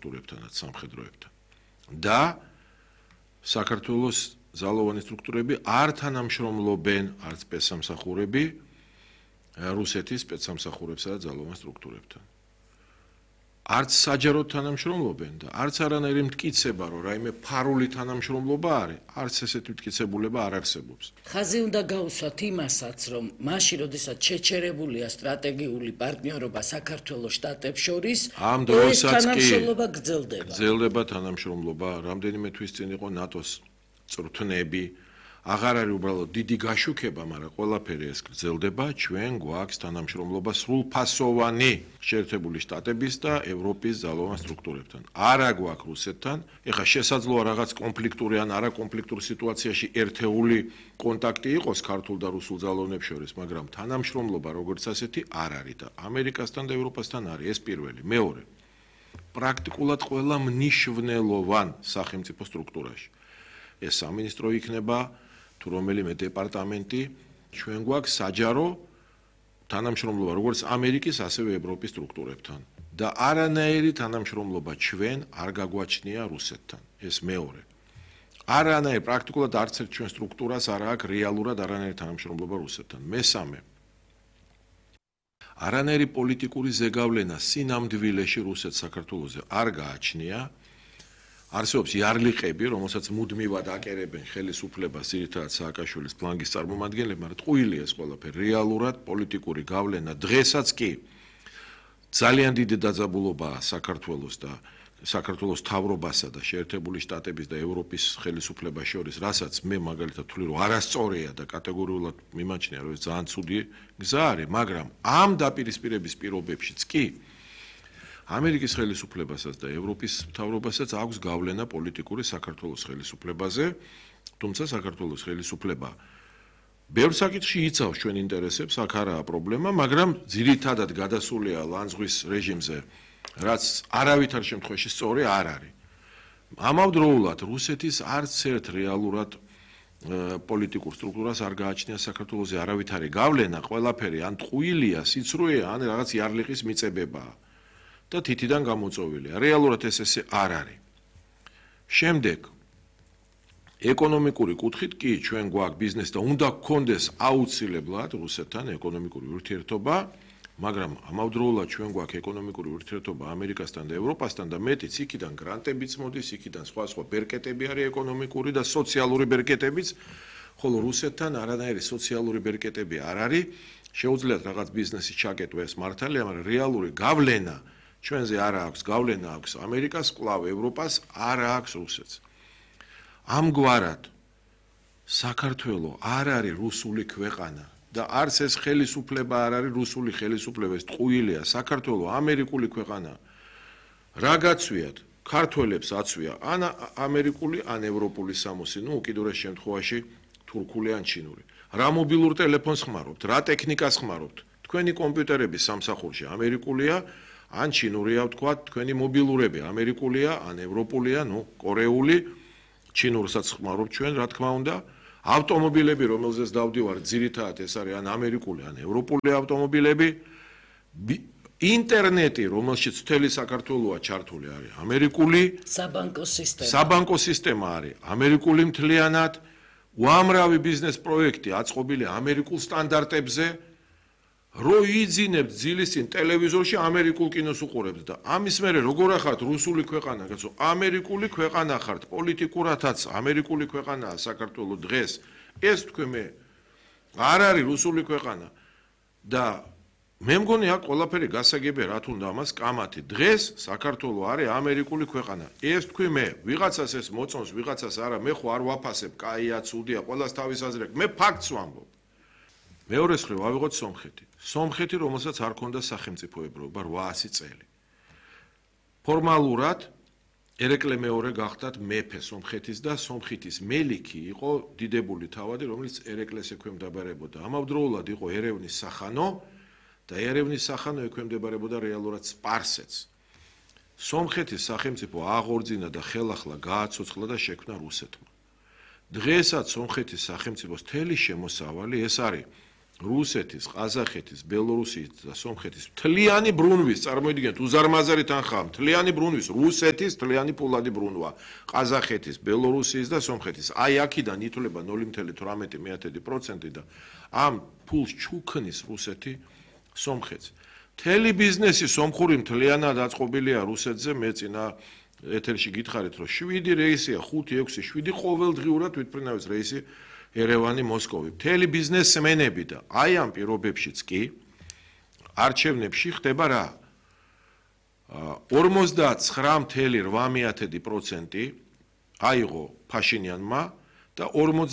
სტრუქტურებთანაც, სამხედროებთან. და საქართველოს ძალოვანი სტრუქტურები არ თანამშრომლობენ არც სპეცსამსახურები რუსეთის სპეცსამსახურებსა და ძალოვან სტრუქტურებთან. არც საჯაროდ თანამშრომლობენ და არც არანაირი მტკიცება, რომ რაიმე ფარული თანამშრომლობა არის, არც ესეთი მტკიცებულება არ არსებობს. ხაზი უნდა გაუსვათ იმასაც, რომ მაშინ, როდესაც შეჩერებულია სტრატეგიული პარტნიორობა საქართველოს შტატებს შორის, ამ დროსაც კი თანამშრომლობა გრძელდება. გრძელდება თანამშრომლობა, რამდენიმე თვის წინ იყო ნატოს წვრთნები, აღარ არის უბრალოდ დიდი გაშუქება, მაგრამ ყველაფერი ეს გრძელდება, ჩვენ გვაქვს თანამშრომლობა სრულფასოვანი შეერთებული შტატების და ევროპის ძალოვან სტრუქტურებთან. არა გვაქვს რუსეთთან, ეხლა შესაძლოა რაღაც კონფლიქტური ან არაკონფლიქტურ სიტუაციაში ერთეული კონტაქტი იყოს ქართულ და რუსულ ძალოვნებს შორის, მაგრამ თანამშრომლობა როგორც ასეთი არ არის და ამერიკასთან და ევროპასთან არის ეს პირველი. მეორე, პრაქტიკულად ყველა მნიშვნელოვან სახელმწიფო სტრუქტურაში. ეს სამინისტრო იქნება თუ რომელიმე დეპარტამენტი, ჩვენ გვაქვს საჯარო თანამშრომლობა როგორც ამერიკის, ასევე ევროპის სტრუქტურებთან. და არანაირი თანამშრომლობა ჩვენ არ გაგვაჩნია რუსეთთან. ეს მეორე. არანაირი პრაქტიკულად არც ერთ ჩვენ სტრუქტურას არ აქვს რეალურად არანაირი თანამშრომლობა რუსეთთან. მესამე. არანაირი პოლიტიკური ზეგავლენა სინამდვილეში რუსეთს საქართველოზე არ გააჩნია. არსებობს იარლიყები, რომელსაც მუდმივად აკერებენ ხელისუფლებას, ძირითადად სააკაშვილის ფლანგის წარმომადგენლები, მაგრამ ტყუილია ეს ყველაფერი. რეალურად პოლიტიკური გავლენა დღესაც კი ძალიან დიდი დაძაბულობაა საქართველოს და საქართველოს თავრობასა და შეერთებული შტატების და ევროპის ხელისუფლებას შორის, რასაც მე მაგალითად ვთვლი, რომ არასწორია და კატეგორიულად მიმაჩნია, რომ ეს ძალიან ცუდი გზა არის, მაგრამ ამ დაპირისპირების პირობებშიც კი ამერიკის ხელისუფლებასაც და ევროპის მთავრობასაც აქვს გავლენა პოლიტიკური საქართველოს ხელისუფლებაზე, თუმცა საქართველოს ხელისუფლება ბევრ საკითხში იცავს ჩვენ ინტერესებს, აქ არაა პრობლემა, მაგრამ ძირითადად გადასულია ლანძღვის რეჟიმზე, რაც არავითარ შემთხვევაში სწორი არ არის. ამავდროულად რუსეთის არც ერთ რეალურად პოლიტიკურ სტრუქტურას არ გააჩნია საქართველოზე არავითარი გავლენა, ყველაფერი ან ტყუილია, სიცრუეა, ან რაღაც იარლიყის მიწებებაა. და თითიდან გამოწვევილია. რეალურად ეს არ არის. შემდეგ ეკონომიკური კუთხით კი ჩვენ გვაქვს ბიზნეს და უნდა გქონდეს აუცილებლად რუსეთთან ეკონომიკური ურთიერთობა, მაგრამ ამავდროულად ჩვენ გვაქვს ეკონომიკური ურთიერთობა ამერიკასთან და ევროპასთან და მეტიც იქიდან გრანტებიც მოდის, იქიდან სხვა ბერკეტები არის ეკონომიკური და სოციალური ბერკეტებიც, ხოლო რუსეთთან არანაირი სოციალური ბერკეტები არ არის. შეუძლიათ რაღაც ბიზნესის ჩაკეტვა ეს მართალია, მაგრამ რეალური გავლენა ჩვენზე არ აქვს, გავლენა აქვს ამერიკას, კვლავ ევროპას, არ აქვს რუსეთს. ამგვარად საქართველო არ არის რუსული ქვეყანა და არც ეს ხელისუფლება არ არის რუსული ხელისუფლება, ეს ტყუილია. საქართველო ამერიკული ქვეყანა. რა გაცვიათ? ქართველებს აცვია ან ამერიკული, ან ევროპული სამოსი, ნუ უკიდურეს შემთხვევაში თურქული ან ჩინური. რა მობილურ ტელეფონს ხმარობთ, რა ტექნიკას ხმარობთ? თქვენი კომპიუტერები სამსახურში ამერიკულია, ან ჩინურია ვთქვათ, თქვენი მობილურები ამერიკულია, ან ევროპულია, ნუ კორეული, ჩინურსაც ხმარობთ ჩვენ, რა თქმა უნდა. ავტომობილები, რომელზეც დავდივარ, ძირითადად ეს არის ან ამერიკული, ან ევროპული ავტომობილები. ინტერნეტი, რომელშიც მთელი საქართველოა ჩართული, არის ამერიკული. საბანკო სისტემა არის ამერიკული მთლიანად. უამრავი ბიზნეს პროექტი აწყობილი ამერიკულ სტანდარტებზე. რო იძინებთ ძილის წინ ტელევიზორში ამერიკულ კინოს უყურებთ და ამის მერე როგორ ახართ რუსული ქვეყანა, კაცო, ამერიკული ქვეყანა ხართ, პოლიტიკურათაც ამერიკული ქვეყანაა საქართველო დღეს. ეს თქვენ არ არის რუსული ქვეყანა და მე მგონი აქ ყველაფერი გასაგებია, რა თუნდა ამას კამათი. დღეს საქართველო არის ამერიკული ქვეყანა. ეს თქვენ მე ვიღაცას ეს მოწონს, ვიღაცას არა, მე ხო არ ვაფასებ, კაია, ცუდია, ყველას თავის აზრი აქვს. მე ფაქტს ვამბობ. მეორე მხრივ ავიღოთ სომხეთი. სომხეთი, რომელსაც არ ქონდა სახელმწიფოებრიობა 800 წელი. ფორმალურად ერეკლე მეორე გახდათ მეფე სომხეთის და სომხეთის მელიქი იყო დიდებული თავადი, რომელიც ერეკლეს ექვემდებარებოდა. ამავდროულად იყო ერევნის სახანო და ერევნის სახანო ექვემდებარებოდა რეალურად სპარსეთს. სომხეთის სახელმწიფო აღორძინა და ხელახლა გააცოცხლა და შექმნა რუსეთმა. დღესაც სომხეთის სახელმწიფოს მთელი შემოსავალი ეს არის რუსეთის, ყაზახეთის, ბელორუსიის და სომხეთის მთლიანი ბრუნვის, წარმოიდგინეთ, უზარმაზარი თანხაა, მთლიანი ბრუნვის, რუსეთის მთლიანი ფულადი ბრუნვა, ყაზახეთის, ბელორუსიის და სომხეთის. აი აქედან ითვლება 0.18% და ამ ფულს ჩუქნის რუსეთი სომხეთს. მთელი ბიზნესი სომხური მთლიანად აწყობილია რუსეთზე, მე წინა ეთერში გითხარით, რომ 7 რეისია, 5, 6, 7 ყოველდღიურად თვითმფრინავის რეისი ერევანი, მოსკოვი. მთელი ბიზნესმენები და აი ამ პირობებშიც კი არჩევნებში ხდება რა? 59.8% აიღო ფაშინიანმა და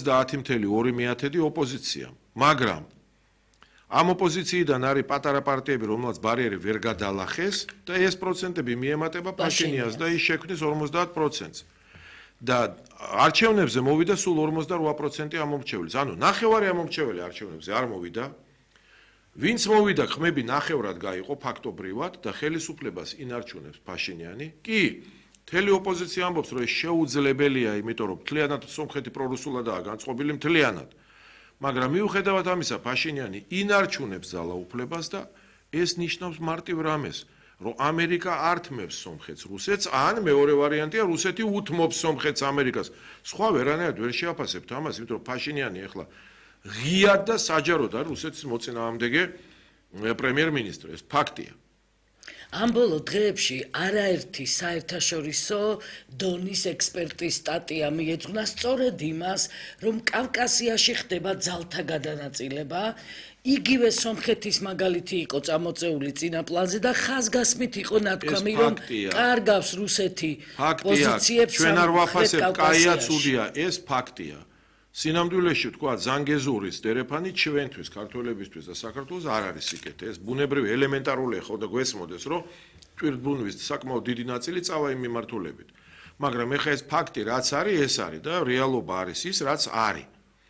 50.2% ოპოზიციამ. მაგრამ ამ ოპოზიციიდან არის პატარა პარტიები, რომელსაც ბარიერი ვერ გადალახეს და ეს პროცენტები მიემატება ფაშინიანს და ის შექმნის 50%-ს. და არჩევნებზე მოვიდა სულ 48% ამომრჩევლის. ანუ ნახევარი ამომრჩეველი არჩევნებზე არ მოვიდა. ვინც მოვიდა, ხმები ნახევრად გაიყო ფაქტობრივად და ხელისუფლებას ინარჩუნებს ფაშინიანი. კი, მთელი ოპოზიცია ამბობს, რომ ეს შეუძლებელია, იმიტომ რომ მთლიანად სომხეთი პრორუსულადაა განწყობილი მთლიანად. მაგრამ მიუხედავად ამისა, ფაშინიანი ინარჩუნებს ძალაუფლებას და ეს ნიშნავს მარტივ რამეს, რომ ამერიკა ართმევს სომხეთს რუსეთს, ან მეორე ვარიანტია რუსეთი უთმობს სომხეთს ამერიკას. სხვა ვერანაირად ვერ შეაფასებთ ამას, იმიტომ რომ ფაშინიანი ახლა ღიად და საჯაროდ არის რუსეთის მოწინააღმდეგე პრემიერ-მინისტრი, ეს ფაქტია. ამ ბოლო დღეებში არაერთი საერთაშორისო დონის ექსპერტის სტატია მიეძღვნა სწორედ იმას, რომ კავკასიაში ხდება ძალთა გადანაწილება. იგივე სომხეთის მაგალითი იყო წამოწეული წინა პლანზე და ხაზგასმით იყო ნათქვამი, რომ კარგავს რუსეთი პოზიციებს ჩვენ არ ვაფასებთ, კაია, ცუდია, ეს ფაქტია. სინამდვილეში თქვა ზანგეზურის დერეფანი ჩვენთვის, ქართველებისთვის და საქართველოს არ არის სიკეთე. ეს ბუნებრივი ელემენტარულია ხო და გვესმოდეს, რომ ტვირთბრუნვის საკმაოდ დიდი ნაწილი წავა იმ მიმართულებით. მაგრამ ეხლა ეს ფაქტი რაც არის, ეს არის და რეალობა არის ის, რაც არის.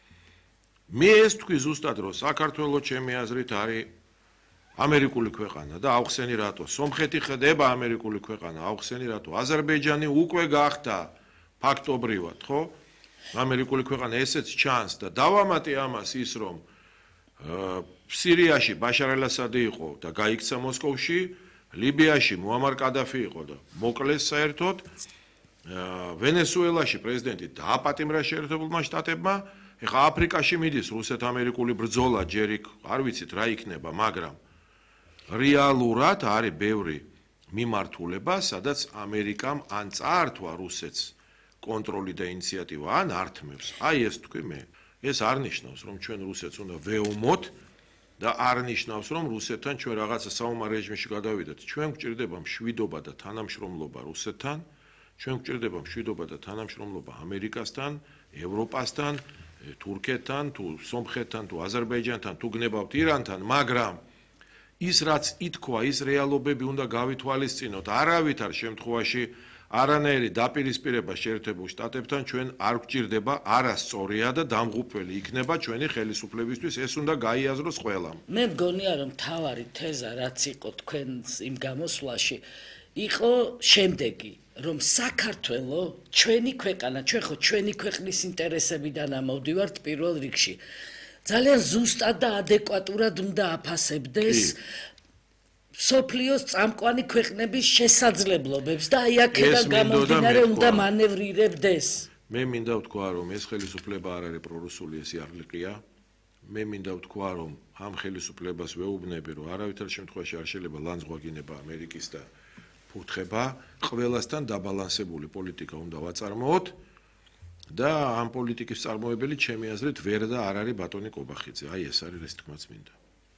მე ეს თქვი ზუსტად, რომ საქართველოს ჩემი აზრით არის ამერიკული ქვეყანა და ავხსენი რატო. სომხეთი ხდება ამერიკული ქვეყანა, ავხსენი რატო. აზერბაიჯანი უკვე გახდა ფაქტობრივად, ხო? ამერიკული ქვეყანა ესეც ჩანს და დავამატე ამას ის, რომ სირიაში ბაშარ ალ-ასადი იყო და გაიქცა მოსკოვში, ლიბიაში მუამარ კადაფი იყო და მოკლეს საერთოდ, ვენესუელაში პრეზიდენტი დააპატიმრა შეერთებულმა შტატებმა. ეხლა აფრიკაში მიდის რუსეთ-ამერიკული ბრძოლა, ჯერ იქ არ ვიცით რა იქნება, მაგრამ რეალურად არის ბევრი მიმართულება, სადაც ამერიკამ ან წაართვა რუსეთს კონტროლი და ინიციატივა, ან ართმევს. აი ეს თქვი მე. ეს არ ნიშნავს, რომ ჩვენ რუსეთს უნდა ვეომოთ და არ ნიშნავს, რომ რუსეთთან ჩვენ რაღაცა საომარ რეჟიმში გადავიდეთ. ჩვენ გვჭირდება მშვიდობა და თანამშრომლობა რუსეთთან, ჩვენ გვჭირდება მშვიდობა და თანამშრომლობა ამერიკასთან, ევროპასთან, თურქეთთან, თუ სომხეთთან, თუ აზერბაიჯანთან, თუ გნებავთ ირანთან, მაგრამ ის რაც ითქვა, ის რეალობები უნდა გავითვალისწინოთ. არავითარ შემთხვევაში არანაირი დაპირისპირება შეერთებულ შტატებთან ჩვენ არ გვჭირდება, არასწორია და დამღუპველი იქნება ჩვენი ხელისუფლებისთვის, ეს უნდა გაიაზროს ყველამ. მე მგონია, რომ მთავარი თეზა რაც იყო თქვენს იმ გამოსვლაში, იყო შემდეგი, რომ საქართველო ჩვენი ქვეყანა, ჩვენ ხო ჩვენი ქვეყნის ინტერესებიდან ამოვდივართ პირველ რიგში. ძალიან ზუსტად და ადეკვატურად უნდა აფასებდეს სოფლიოს წამყვანი ქვეყნების შესაძლებლობებს და აი აქედან გამომდინარე უნდა მანევრირებდეს. მე მინდა ვთქვა, რომ ეს ხელისუფლება არ არის პრორუსული, ეს იარლიყია. მე მინდა ვთქვა, რომ ამ ხელისუფლებას ვეუბნები, რომ არავითარ შემთხვევაში არ შეიძლება ლანძღვაგინება ამერიკის და ფურთხება, ყველასთან დაბალანსებული პოლიტიკა უნდა ვაწარმოოთ და ამ პოლიტიკის წარმოებელი ჩემი აზრით ვერ და არ არის ბატონი კობახიძე. აი ეს არის ეს თქმაც მინდა.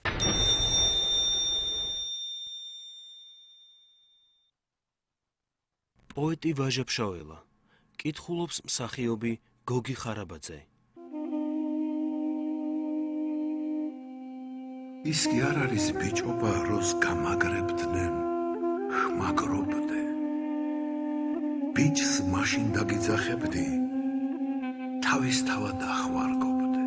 პოეტი ვაჟა ფშაველა კითხულობს მსახიობი გოგი ხარაბაძე. ის კი არ არის ბიჭობა, როს გამაგრებდნენ, ხმაგრობდე. ბიჭს მაშინ დაგიძახებდი, თავისთავად ახვარგობდე.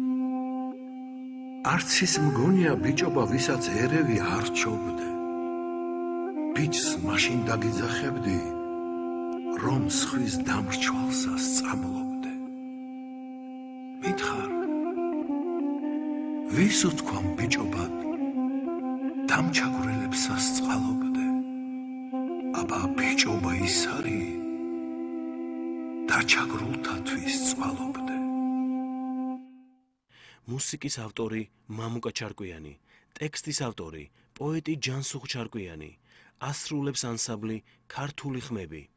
არც ის მგონია ბიჭობა, ვისაც ერევი არჩობდე. ბიჭს მაშინ დაგიძახებდი, რომ სხვის დამრჩვალსა სწამლობდე. მითხარ, ვის უთქვამ ბიჭობად დამჩაგვრელებს სასწყალობდე აბა ბიჭობა ის არის დაჩაგრულთათვის წყალობდე მუსიკის ავტორი მამუკა ჩარკვიანი, ტექსტის ავტორი პოეტი ჯანსუღ ჩარკვიანი, ასრულებს ანსამბლი ქართული ხმები.